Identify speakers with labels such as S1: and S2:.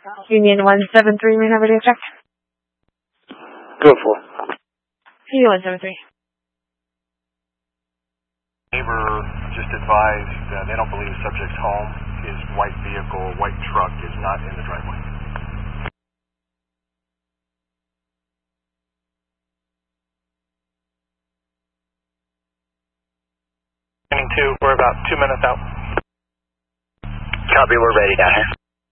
S1: Union 173, may I have a check?
S2: Go for it.
S1: Union 173.
S3: Neighbor just advised they don't believe the subject's home. His white vehicle, white truck is not in the driveway.
S4: 2, we're about 2 minutes out.
S2: Copy, we're ready down here.